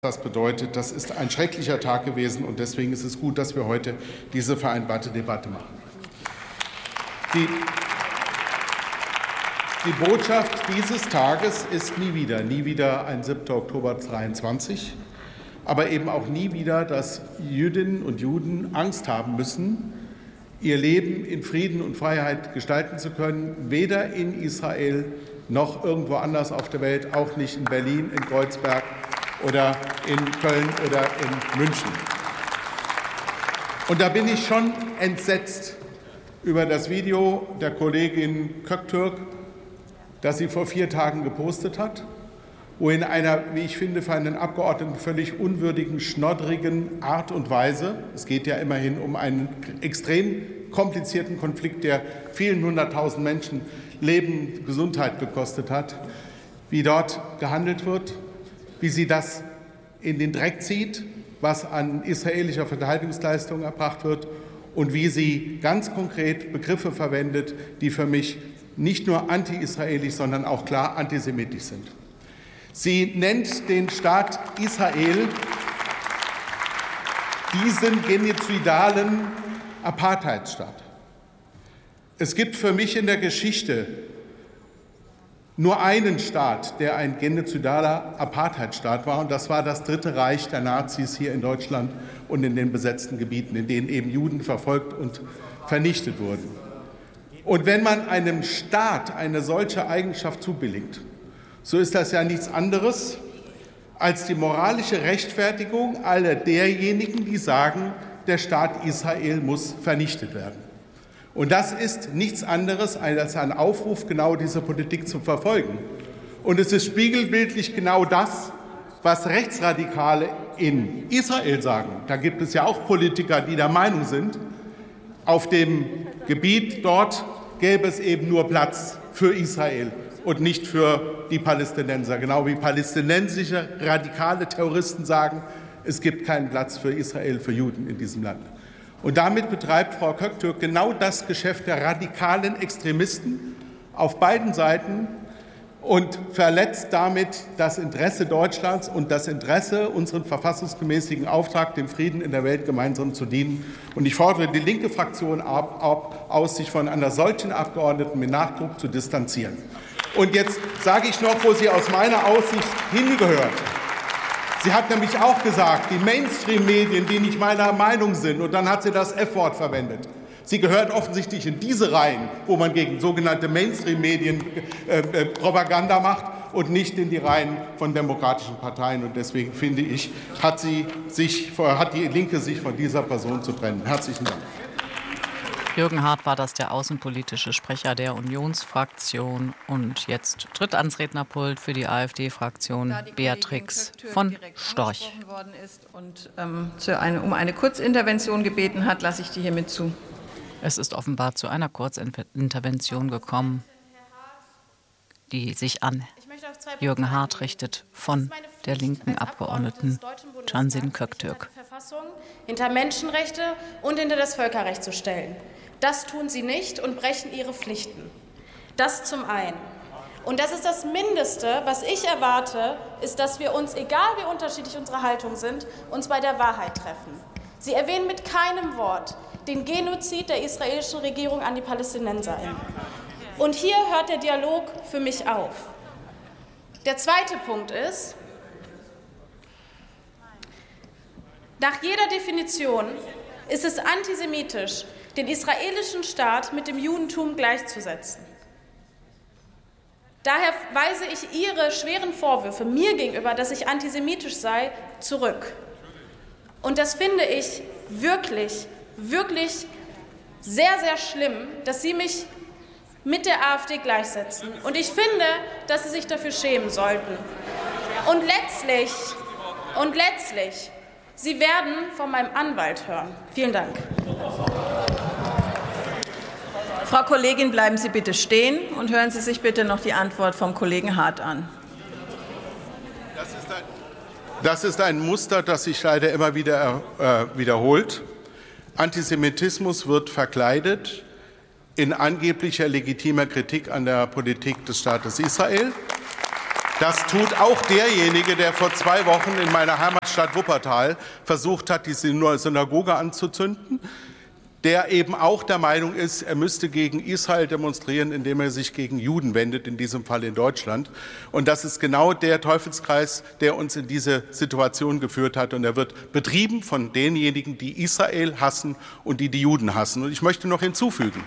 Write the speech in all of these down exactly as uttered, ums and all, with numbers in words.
Das bedeutet, das ist ein schrecklicher Tag gewesen, und deswegen ist es gut, dass wir heute diese vereinbarte Debatte machen. Die, die Botschaft dieses Tages ist nie wieder, nie wieder ein siebter Oktober dreiundzwanzig, aber eben auch nie wieder, dass Jüdinnen und Juden Angst haben müssen, ihr Leben in Frieden und Freiheit gestalten zu können, weder in Israel noch irgendwo anders auf der Welt, auch nicht in Berlin, in Kreuzberg oder in Köln oder in München. Und da bin ich schon entsetzt über das Video der Kollegin Köktürk, das sie vor vier Tagen gepostet hat, wo in einer, wie ich finde, für einen Abgeordneten völlig unwürdigen, schnoddrigen Art und Weise, es geht ja immerhin um einen extrem komplizierten Konflikt, der vielen hunderttausend Menschen Leben, Gesundheit gekostet hat, wie dort gehandelt wird, wie sie das in den Dreck zieht, was an israelischer Verteidigungsleistung erbracht wird, und wie sie ganz konkret Begriffe verwendet, die für mich nicht nur anti-israelisch, sondern auch klar antisemitisch sind. Sie nennt den Staat Israel diesen genozidalen Apartheidsstaat. Es gibt für mich in der Geschichte nur einen Staat, der ein genozidaler Apartheidstaat war, und das war das Dritte Reich der Nazis hier in Deutschland und in den besetzten Gebieten, in denen eben Juden verfolgt und vernichtet wurden. Und wenn man einem Staat eine solche Eigenschaft zubilligt, so ist das ja nichts anderes als die moralische Rechtfertigung aller derjenigen, die sagen, der Staat Israel muss vernichtet werden. Und das ist nichts anderes als ein Aufruf, genau diese Politik zu verfolgen. Und es ist spiegelbildlich genau das, was Rechtsradikale in Israel sagen. Da gibt es ja auch Politiker, die der Meinung sind, auf dem Gebiet dort gäbe es eben nur Platz für Israel und nicht für die Palästinenser. Genau wie palästinensische radikale Terroristen sagen, es gibt keinen Platz für Israel, für Juden in diesem Land. Und damit betreibt Frau Köktürk genau das Geschäft der radikalen Extremisten auf beiden Seiten und verletzt damit das Interesse Deutschlands und das Interesse, unseren verfassungsgemäßen Auftrag, dem Frieden in der Welt gemeinsam zu dienen. Und ich fordere die linke Fraktion ab, ab, aus, sich von einer solchen Abgeordneten mit Nachdruck zu distanzieren. Und jetzt sage ich noch, wo sie aus meiner Aussicht hingehört. Sie hat nämlich auch gesagt, die Mainstream-Medien, die nicht meiner Meinung sind, und dann hat sie das F-Wort verwendet. Sie gehört offensichtlich in diese Reihen, wo man gegen sogenannte Mainstream-Medien äh, äh, Propaganda macht, und nicht in die Reihen von demokratischen Parteien. Und deswegen finde ich, hat, sie sich, hat die Linke sich von dieser Person zu trennen. Herzlichen Dank. Jürgen Hart war das, der außenpolitische Sprecher der Unionsfraktion. Und jetzt tritt ans Rednerpult für die AfD-Fraktion Beatrix von Storch. Worden ist und ähm, zu eine, um eine Kurzintervention gebeten hat, lasse ich die hiermit zu. Es ist offenbar zu einer Kurzintervention gekommen, die sich an Jürgen Hart richtet von der linken Abgeordneten Cansin Köktürk. Hinter Menschenrechte und hinter das Völkerrecht zu stellen. Das tun sie nicht und brechen ihre Pflichten. Das zum einen. Und das ist das Mindeste, was ich erwarte, ist, dass wir uns, egal wie unterschiedlich unsere Haltung sind, uns bei der Wahrheit treffen. Sie erwähnen mit keinem Wort den Genozid der israelischen Regierung an die PalästinenserInnen. Und hier hört der Dialog für mich auf. Der zweite Punkt ist, nach jeder Definition ist es antisemitisch, den israelischen Staat mit dem Judentum gleichzusetzen. Daher weise ich Ihre schweren Vorwürfe mir gegenüber, dass ich antisemitisch sei, zurück. Und das finde ich wirklich, wirklich sehr, sehr schlimm, dass Sie mich mit der AfD gleichsetzen. Und ich finde, dass Sie sich dafür schämen sollten. Und letztlich, und letztlich, Sie werden von meinem Anwalt hören. Vielen Dank. Frau Kollegin, bleiben Sie bitte stehen und hören Sie sich bitte noch die Antwort vom Kollegen Hart an. Das ist ein, das ist ein Muster, das sich leider immer wieder äh, wiederholt. Antisemitismus wird verkleidet in angeblicher legitimer Kritik an der Politik des Staates Israel. Das tut auch derjenige, der vor zwei Wochen in meiner Heimatstadt Wuppertal versucht hat, die Synagoge anzuzünden, der eben auch der Meinung ist, er müsste gegen Israel demonstrieren, indem er sich gegen Juden wendet, in diesem Fall in Deutschland. Und das ist genau der Teufelskreis, der uns in diese Situation geführt hat. Und er wird betrieben von denjenigen, die Israel hassen und die die Juden hassen. Und ich möchte noch hinzufügen,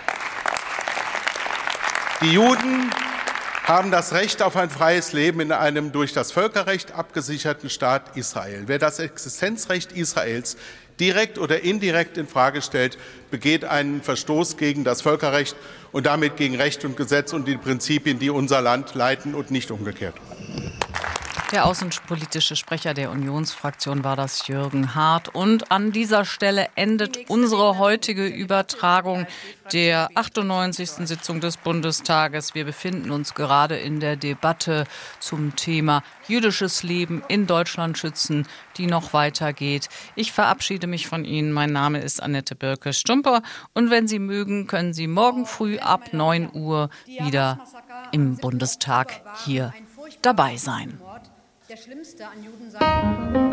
die Juden haben das Recht auf ein freies Leben in einem durch das Völkerrecht abgesicherten Staat Israel. Wer das Existenzrecht Israels direkt oder indirekt in Frage stellt, begeht einen Verstoß gegen das Völkerrecht und damit gegen Recht und Gesetz und die Prinzipien, die unser Land leiten, und nicht umgekehrt. Der außenpolitische Sprecher der Unionsfraktion war das, Jürgen Hart. Und an dieser Stelle endet unsere heutige Übertragung der achtundneunzigsten Sitzung des Bundestages. Wir befinden uns gerade in der Debatte zum Thema jüdisches Leben in Deutschland schützen, die noch weitergeht. Ich verabschiede mich von Ihnen. Mein Name ist Annette Birke-Stumper. Und wenn Sie mögen, können Sie morgen früh ab neun Uhr wieder im Bundestag hier dabei sein. Der schlimmste an Juden sei